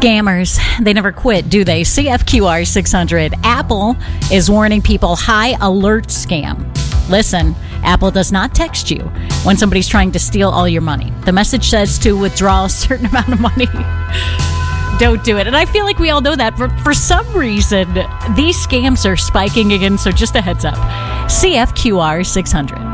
Scammers, they never quit, do they? CFQR 600. Apple is warning people, high alert scam. Listen, Apple does not text you when somebody's trying to steal all your money. The message says to withdraw a certain amount of money. Don't do it. And I feel like we all know that. But for some reason, these scams are spiking again. So just a heads up. CFQR 600.